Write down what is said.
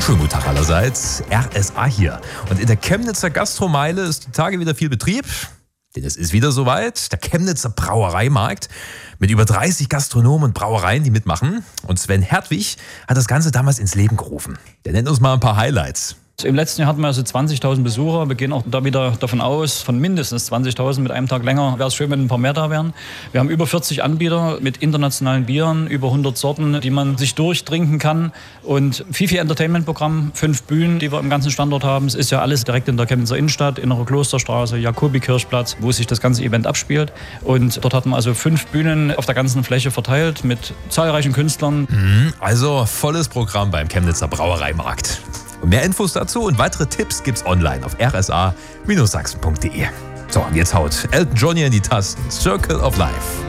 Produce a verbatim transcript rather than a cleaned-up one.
Schönen guten Tag allerseits, R S A hier. Und in der Chemnitzer Gastromeile ist die Tage wieder viel Betrieb, denn es ist wieder soweit, der Chemnitzer Brauereimarkt mit über dreißig Gastronomen und Brauereien, die mitmachen. Und Sven Hertwig hat das Ganze damals ins Leben gerufen. Der nennt uns mal ein paar Highlights. Im letzten Jahr hatten wir also zwanzigtausend Besucher. Wir gehen auch da wieder davon aus, von mindestens zwanzigtausend mit einem Tag länger. Wäre es schön, wenn ein paar mehr da wären. Wir haben über vierzig Anbieter mit internationalen Bieren, über hundert Sorten, die man sich durchtrinken kann. Und viel, viel Entertainment-Programm, fünf Bühnen, die wir im ganzen Standort haben. Es ist ja alles direkt in der Chemnitzer Innenstadt, Innere Klosterstraße, Jakobi-Kirchplatz, wo sich das ganze Event abspielt. Und dort hatten wir also fünf Bühnen auf der ganzen Fläche verteilt mit zahlreichen Künstlern. Also volles Programm beim Chemnitzer Brauereimarkt. Und mehr Infos dazu und weitere Tipps gibt's online auf r s a Bindestrich sachsen punkt d e. So, und jetzt haut Elton John hier in die Tasten. Circle of Life.